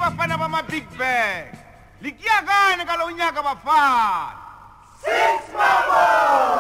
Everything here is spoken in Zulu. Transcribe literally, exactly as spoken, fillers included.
bafana bama-big bag likuyakani ngalo unyaka bafana Six Mambo!